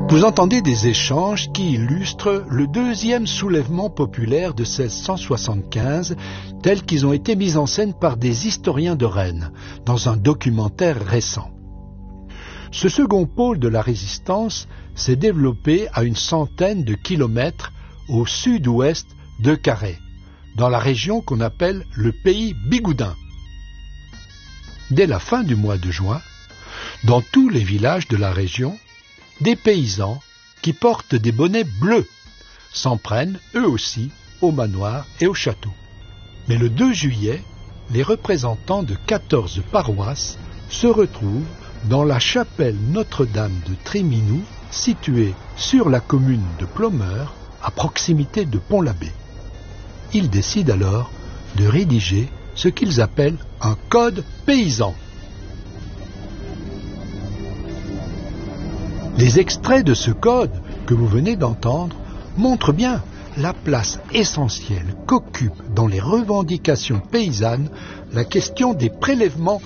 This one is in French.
Vous entendez des échanges qui illustrent le deuxième soulèvement populaire de 1675, tels qu'ils ont été mis en scène par des historiens de Rennes, dans un documentaire récent. Ce second pôle de la résistance s'est développé à une centaine de kilomètres au sud-ouest de Carhaix, dans la région qu'on appelle le pays bigoudin. Dès la fin du mois de juin, dans tous les villages de la région, des paysans qui portent des bonnets bleus s'en prennent, eux aussi, au manoir et au château. Mais le 2 juillet, les représentants de 14 paroisses se retrouvent dans la chapelle Notre-Dame de Tréminou, située sur la commune de Plomeur, à proximité de Pont-l'Abbé. Ils décident alors de rédiger ce qu'ils appellent un code paysan. Les extraits de ce code que vous venez d'entendre montrent bien la place essentielle qu'occupe dans les revendications paysannes la question des prélèvements